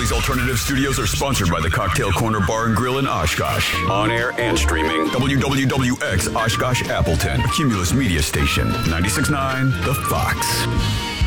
These alternative studios are sponsored by the Cocktail Corner Bar and Grill in Oshkosh. On air and streaming. WWWX Oshkosh Appleton. A Cumulus Media Station. 96.9 The Fox.